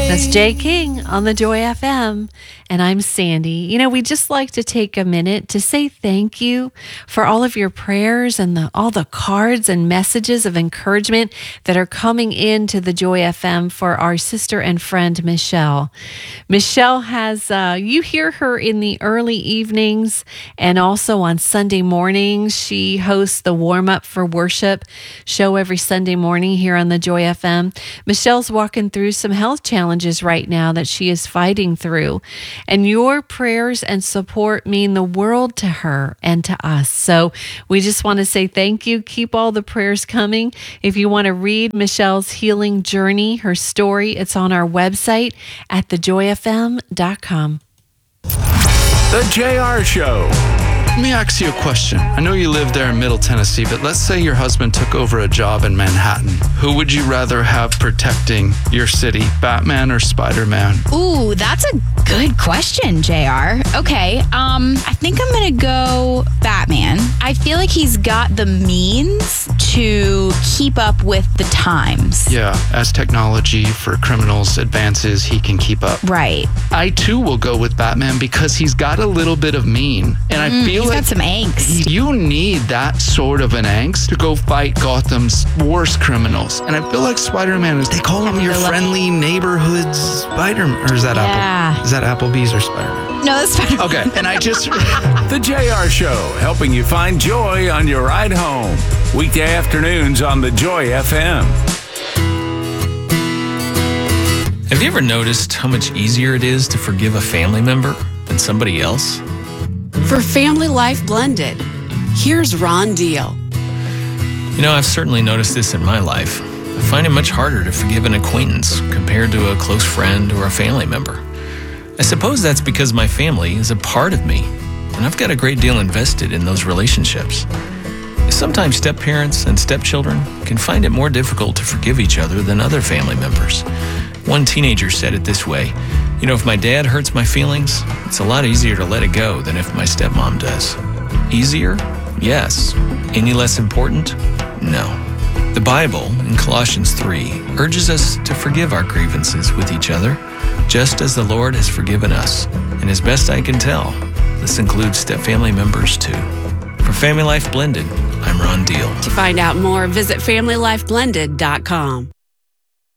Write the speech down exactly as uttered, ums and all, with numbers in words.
That's Jay King on the Joy F M, and I'm Sandy. You know, we just like to take a minute to say thank you for all of your prayers and the, all the cards and messages of encouragement that are coming into the Joy F M for our sister and friend, Michelle. Michelle has, uh, you hear her in the early evenings and also on Sunday mornings. She hosts the Warm Up for Worship show every Sunday morning here on the Joy F M. Michelle's walking through some health challenges right now that she is fighting through. And your prayers and support mean the world to her and to us. So we just want to say thank you. Keep all the prayers coming. If you want to read Michelle's healing journey, her story, it's on our website at the joy f m dot com. The J R Show. Let me ask you a question. I know you live there in Middle Tennessee, but let's say your husband took over a job in Manhattan. Who would you rather have protecting your city, Batman or Spider-Man? Ooh, that's a good question, J R. Okay, um, I think I'm gonna go Batman. I feel like he's got the means to keep up with the times. Yeah, as technology for criminals advances, he can keep up. Right. I too will go with Batman because he's got a little bit of mean. And I Mm, feel he's like got some angst. you need that sort of an angst to go fight Gotham's worst criminals. And I feel like Spider-Man is, they call him your friendly neighborhood Spider-Man. Or is that Yeah. Apple? Is that Applebee's or Spider-Man? No, that's Spider-Man. Okay, and I just... The J R Show, helping you find joy on your ride home. Weekday afternoons on the Joy F M. Have you ever noticed how much easier it is to forgive a family member than somebody else? For Family Life Blended, here's Ron Deal. You know, I've certainly noticed this in my life. I find it much harder to forgive an acquaintance compared to a close friend or a family member. I suppose that's because my family is a part of me, and I've got a great deal invested in those relationships. Sometimes step-parents and stepchildren can find it more difficult to forgive each other than other family members. One teenager said it this way: you know, if my dad hurts my feelings, it's a lot easier to let it go than if my stepmom does. Easier? Yes. Any less important? No. The Bible, in Colossians three, urges us to forgive our grievances with each other, just as the Lord has forgiven us. And as best I can tell, this includes step-family members too. For Family Life Blended, I'm Ron Deal. To find out more, visit family life blended dot com.